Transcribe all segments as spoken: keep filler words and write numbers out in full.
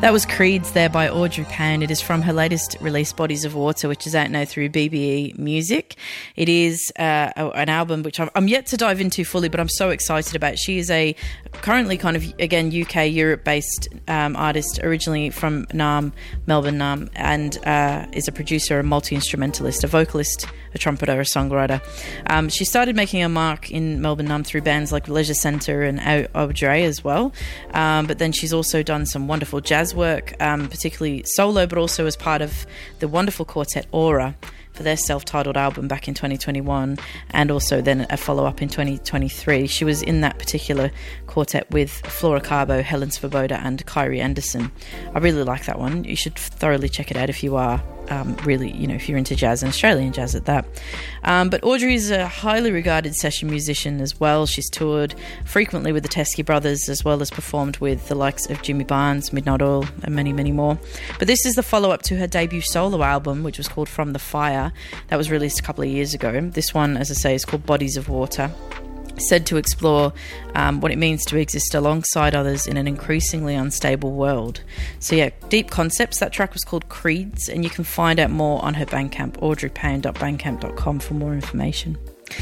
That was Creeds there by Audrey Payne. It is from her latest release, Bodies of Water, which is out now through B B E Music. It is uh, an album which I'm, I'm yet to dive into fully, but I'm so excited about. She is a currently kind of, again, U K, Europe-based um, artist, originally from Naarm, Melbourne, Naarm, and uh, is a producer, a multi-instrumentalist, a vocalist, a trumpeter, a songwriter. Um, she started making a mark in Melbourne, Naarm through bands like Leisure Centre and Audrey as well. Um, but then she's also done some wonderful jazz work, um, particularly solo, but also as part of the wonderful quartet Aura for their self-titled album back in twenty twenty-one, and also then a follow-up in twenty twenty-three. She was in that particular quartet with Flora Carbo, Helen Svoboda and Kyrie Anderson. I really like that one. You should thoroughly check it out if you are um, really, you know, if you're into jazz and Australian jazz at that. Um, but Audrey is a highly regarded session musician as well. She's toured frequently with the Teskey Brothers, as well as performed with the likes of Jimmy Barnes, Midnight Oil, and many, many more. But this is the follow-up to her debut solo album, which was called From the Fire. That was released a couple of years ago. This one, as I say, is called Bodies of Water, said to explore um, what it means to exist alongside others in an increasingly unstable world. So yeah, deep concepts. That track was called Creeds, and you can find out more on her Bandcamp, audrey payne dot bandcamp dot com, for more information.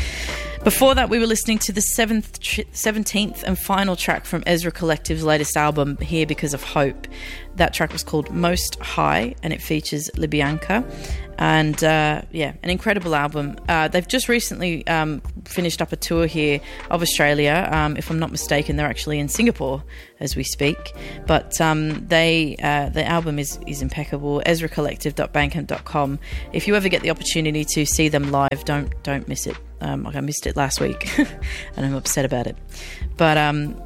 Before that, we were listening to the seventh, seventeenth and final track from Ezra Collective's latest album, Here Because of Hope. That track was called Most High, and it features Libyanka. And uh, yeah, an incredible album. Uh, they've just recently um, finished up a tour here of Australia. Um, if I'm not mistaken, they're actually in Singapore as we speak. But um, they uh, the album is, is impeccable. ezra collective dot bandcamp dot com. If you ever get the opportunity to see them live, don't don't miss it. Um, like I missed it last week, and I'm upset about it. But um,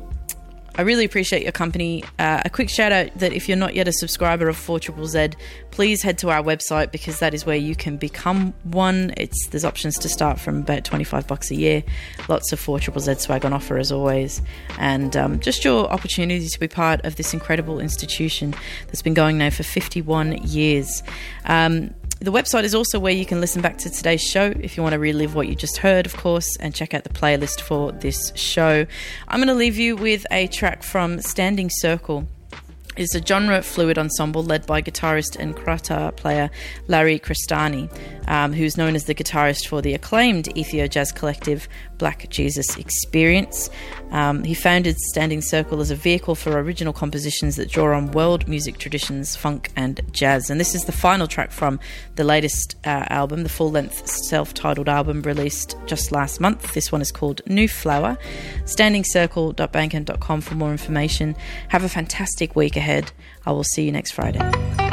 I really appreciate your company. Uh, a quick shout out that if you're not yet a subscriber of four Z Z Z, please head to our website, because that is where you can become one. It's there's options to start from about twenty-five bucks a year. Lots of four Z Z Z swag on offer as always, and um, just your opportunity to be part of this incredible institution that's been going now for fifty-one years. Um, The website is also where you can listen back to today's show if you want to relive what you just heard, of course, and check out the playlist for this show. I'm going to leave you with a track from Standing Circle. It's a genre-fluid ensemble led by guitarist and kratar player Larry Crestani, um, who's known as the guitarist for the acclaimed Ethio jazz collective Black Jesus Experience. Um, he founded Standing Circle as a vehicle for original compositions that draw on world music traditions, funk and jazz. And this is the final track from the latest uh, album, the full-length self-titled album released just last month. This one is called New Flower. standing circle dot bandcamp dot com for more information. Have a fantastic week ahead. I will see you next Friday.